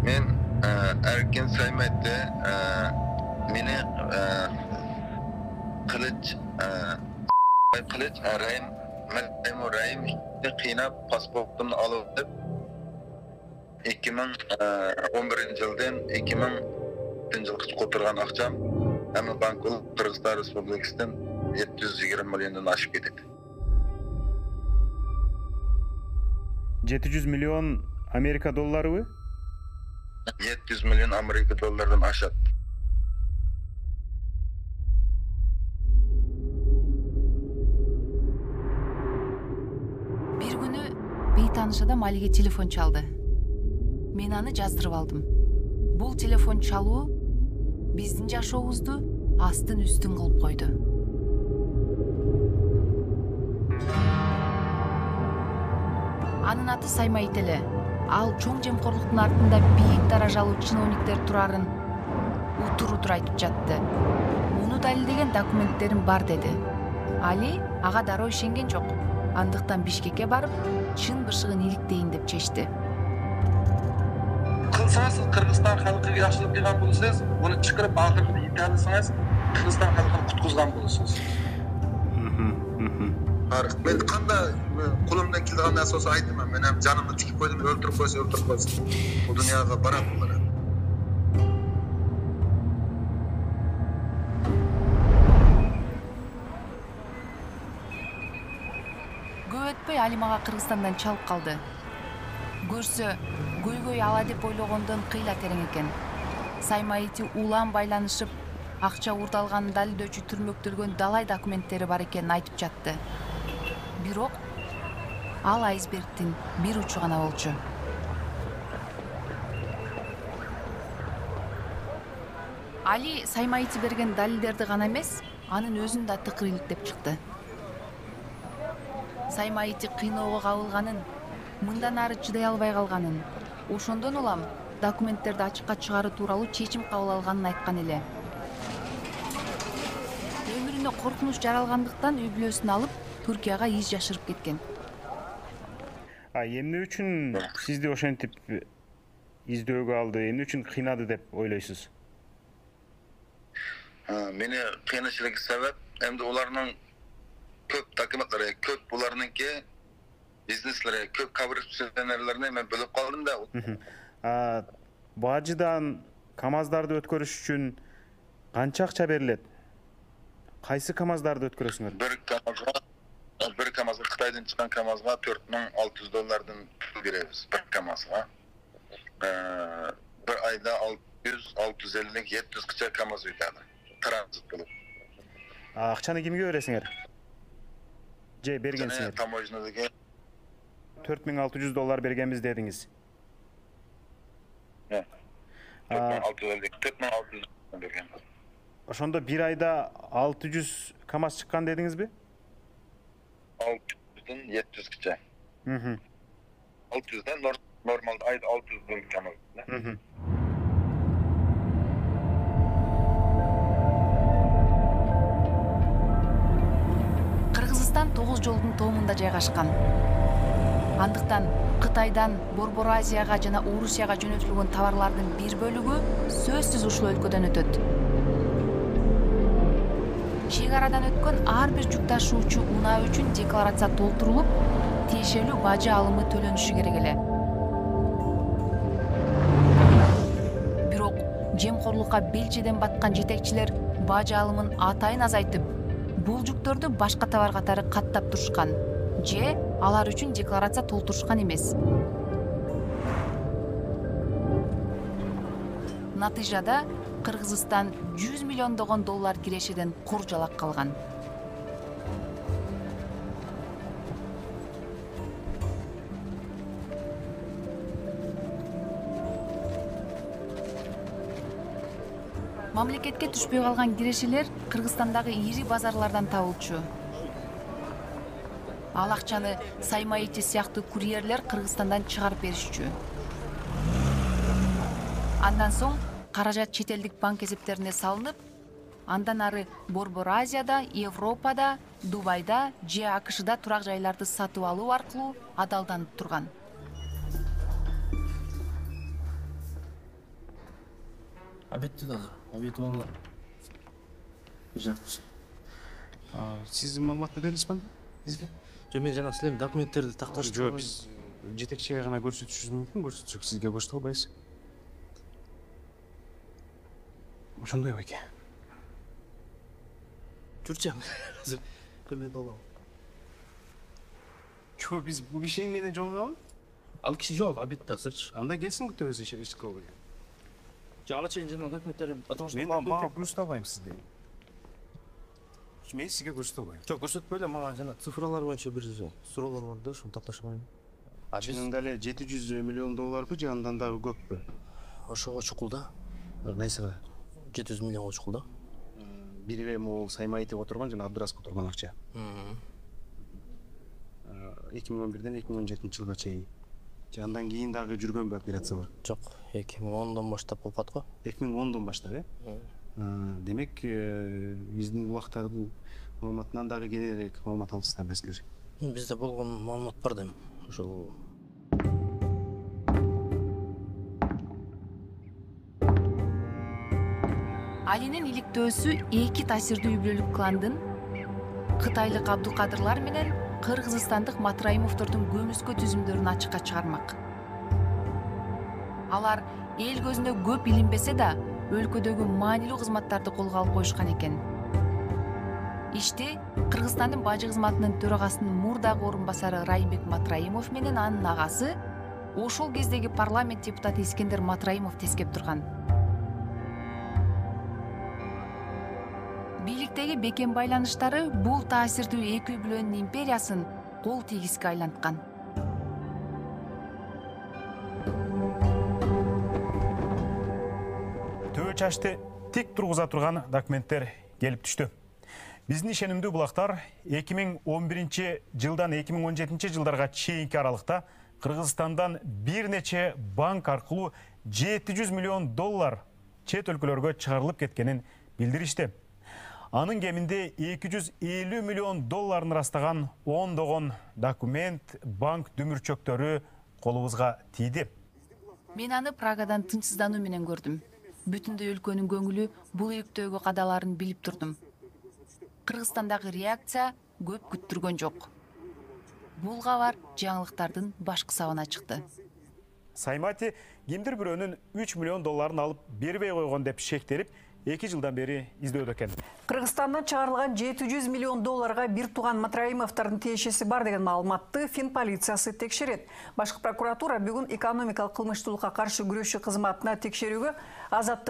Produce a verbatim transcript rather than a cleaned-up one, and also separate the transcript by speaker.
Speaker 1: Men Erkin Saymet'te meni Kılıç Kılıç Rahim Rahim Rahim qiynab pasportunu alıp ikki ming o'n birinchi yıldan ikki ming ikkinchi yılga qo'tirgan aqcham hamma bankul Qirg'iziston Respublikasidan yetti yuz yigirma milliondan oshib ketadi.
Speaker 2: yetti yuz milyon Amerika dollari mı?
Speaker 1: yetti yuz milyon Amerika dollardan aşağı.
Speaker 3: Bir günü beytanış adam Ali'ge telefon çaldı. Men аны жаздырып алдым. Бул телефон чалуу биздин жашообузду астын үстүн кылып койду. Анын аты Саймайт эле. Ал чоң жемкорлуктун артында бийик даражалуу чиновниктер турарын утур-утур айтып жатты. Муну далилдеген документтерим бар деди. Али ага дароо ишенген жок. Андыктан Бишкекке барып, чын бышыгын иликтейин деп чечти.
Speaker 1: Kılsanız Kırgızistan halkı yaşlık kılgan bulursunuz, bunu çıkarıp ahırda iterlisiniz, Kırgızistan halkını kutkuzgan bulursunuz. Ben kanda kulumdan kildiğin nasıl olsa aytım, ben hem canımı tikip koydum, öldürüp koysa öldürüp koysa. Bu dünyaya barak bunlara.
Speaker 3: Көп өтпөй Али мага Кыргызстандан чалып калды. Көрсө, көйгөй ала деп ойлогондон кыйла терең экен. Саймайти улам байланышып, акча урдалганын далилдөөчү түрмөктөлгөн далай документтери бар экенин айтып жатты. Бирок ал айсбергдин бир учу гана болчу. Али Саймайти берген далилдерди гана эмес, анын өзүн да тыкыр иликтеп чыкты. Саймайти кыйноого кабылганын, мындан ары чыдай албай калганын, ошондон улам документтерди ачыкка чыгаруу тууралуу чечим кабыл алганын айткан эле. Өмүрүнө коркунуч жаралгандыктан үй бүлөсүн алып, Түркияга из жашырып кеткен.
Speaker 2: А эмне үчүн сизди ошентип издөөгө алды, эмне үчүн кыйнады деп ойлойсуз?
Speaker 1: Meni kıynışılık sebep, hem de onların köp takımatları, köp bularınınki biznesleri, köp korrupsiyanerlerini ben bölüp kaldım da.
Speaker 2: Bacıdan kamazdardı ötkөрүш үчүн канча акча берилет? Кайсы камаздарды өткөрөсүңөр?
Speaker 1: Bir kamazga, bir kamazga Kıtaydan çıkan kamazga dört bin altı yüz dolardan veririz bir kamazga. Bir ayda altı yüz, altı yüz elli, yetti yüz kıça kamaz ödedi. Transit kılıp.
Speaker 2: Акчаны кимге бересиңер? Же бергенсиңер?
Speaker 1: Tamoyjnadagi
Speaker 2: dört bin altı yüz dollar бергенбиз дедиңиз.
Speaker 1: dört bin altı yüz elli, dört bin altı yüz bergen.
Speaker 2: Ошондо бир айда алты жүз камаз чыккан дедиңизби?
Speaker 1: altı yüzden yetti yüz kıça.
Speaker 2: Hı.
Speaker 1: altı yüzden normalde ayda altı yüz bin kamaz.
Speaker 2: Hı.
Speaker 3: Кыргызстан тогуз жолдун тоомунда жайгашкан. Андыктан Кытайдан Борбор Азияга жана Орусияга жөнөтүлгөн товарлардын бир бөлүгү сөзсүз ушул өлкөдөн өтөт. Чек арадан өткөн ар бир жүк ташуучу унаа үчүн декларация толтурулуп, тиешелүү бажы алымы төлөнүшү керек эле. Бирок жемкорлукка белчеден баткан жетекчилер бажы алымын атайын азайтып, бул жүктөрдү башка товар катары каттап турушкан же алар үчүн декларация толтурушкан эмес. Натыйжада Кыргызстан жүз миллиондогон доллар кирешеден кур жалак калган. Мамлекетке түшпөй калган кирешелер Кыргызстандагы ири базарлардан табылчу. Ал акчаны Саймайти сыяктуу курьерлер Кыргызстандан чыгарып беришчү. Андан соң каражат чет элдик банк эсептерине салынып, андан ары Борбор Азияда, Европада, Дубайда же АКШда турак жайларды сатып алуу аркылуу адалданып турган.
Speaker 4: Обедте да. Обед болду.
Speaker 2: Сиз маалымат бересизби бизге?
Speaker 4: Жо мен жана силердин документтерди такташ.
Speaker 2: Жок, биз жетекчиге гана көрсөтүшүбүз мүмкүн, көрсөтсөк сизге көрсөтө албайбыз. Ошондой байке.
Speaker 4: Жүрчү. Азыр көмөк болом.
Speaker 2: Жо, биз бул киши менен жолугабы?
Speaker 4: Ал киши жок, обедте азырчы.
Speaker 2: Анда келсин күтөбүз ишке.
Speaker 4: Жана чейин жана документтерим.
Speaker 2: Мен мага көрсөтө албайм сизди. Мен сизге көрсөтө албайм.
Speaker 4: Жок, көрсөтпөй эле, мага жана цифралар боюнча бир суроолор бар да, ошону такташ алайын. А биз
Speaker 2: Чынында эле жети жүз миллион долларбы же андан дагы көппү?
Speaker 4: ошого чукул да. Нейсе, жети жүз миллионго чукул да.
Speaker 2: Бири эле могул Саймаитов отурган жана Абдырасов отурган акча. эки миң он бирден эки миң он жетинчи жылга чейин. Же андан кийин дагы жүргөнбү операция бар?
Speaker 4: Жок, эки миң ондон баштап болуп аткан.
Speaker 2: эки миң ондон баштап, э? Демек, биздин убакта бул маалыматынан дагы кененирээк маалымат алсыздар безгер.
Speaker 4: Бизде болгон маалымат бар дейм. Ошол
Speaker 3: Алинин иликтөөсү эки таасирдүү үй бүлөлүк кландын кытайлык Абдукадырлар менен кыргызстандык Матраимовдордун көмүскө түзүмдөрүн ачыкка чыгармак. Алар эл көзүндө көп илинбесе да, өлкөдөгү маанилүү кызматтарды колго алып коюшкан экен. Ишти Кыргызстандын бажы кызматынын төрагасынын мурдагы орун басары Райымбек Матраимов менен анын агасы, ошол кездеги парламент депутаты Искендер Матраимов тескеп турган. Бийликтеги бекем байланыштары бул таасирдүү эки үй бүлөнүн империясын кол тийгизге айланткан.
Speaker 5: Төбө чачты тик тургуза турган документтер келип түштү. Биздин ишенимдүү булактар эки миң он биринчи жылдан эки миң он жетинчи жылдарга чейинки аралыкта Кыргызстандан бир нече банк аркылуу жети жүз миллион доллар чет өлкөлөргө чыгарылып кеткенин билдиришти. Анын кеминде эки жүз элүү миллион долларын ырастаган ондогон документ, банк дүмүрчөктөрү колубузга тийди.
Speaker 3: Мен аны Прагадан тынчсыздануу менен көрдүм. Бүтүндөй өлкөнүн көңүлү бул ийгтөөгө кадаларын билип турдум. Кыргызстандагы реакция көп күттүргөн жок. Бул кабар жаңылыктардын башкы сабына чыкты.
Speaker 5: Саймати кимдир бирөөнүн үч миллион долларын алып бербей койгон деп шектелип, эки жылдан бери издөөдө экен.
Speaker 6: Кыргызстандан чыгарылган жети жүз миллион долларга бир туган Матраимовдордун тиешеси бар деген маалыматты Фин полициясы текшерет. Башкы прокуратура бүгүн экономикалык кылмыштуулукка каршы күрөшүү кызматына текшерүүгө азаттык